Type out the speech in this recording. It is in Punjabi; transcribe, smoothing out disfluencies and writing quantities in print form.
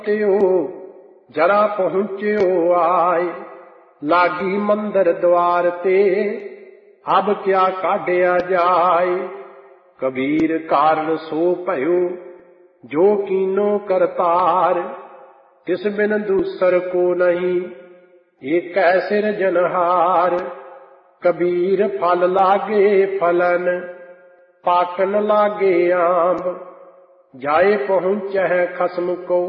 ਤਿਓ ਜਰਾ ਪਹੁੰਚਿਓ ਆਏ। ਲਾਗੀ ਮੰਦਰ ਦੁਆਰ ਤੇ ਅਬ ਕਿਆ ਕਾਢਿਆ ਜਾਏ। ਕਬੀਰ ਕਾਰਨ ਸੋ ਭਇਓ ਜੋ ਕੀਨੋ ਕਰਤਾਰ। ਤਿਸ ਬਿਨ ਦੂਸਰ ਕੋ ਨਹੀਂ ਏਕੈ ਸਿਰਜਨਹਾਰ। ਕਬੀਰ ਫਲ ਲਾਗੇ ਫਲਨ ਪਾਕਨ ਲਾਗੇ ਆਂਬ। ਜਾਏ ਪਹੁੰਚੈ ਖਸਮ ਕੋ